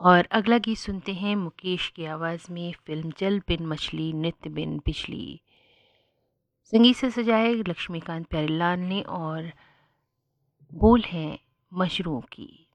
और अगला गीत सुनते हैं मुकेश की आवाज़ में, फिल्म जल बिन मछली नित्य बिन बिजली। संगीत से सजाए लक्ष्मीकांत प्यारेलाल ने और बोल हैं मजरूं की।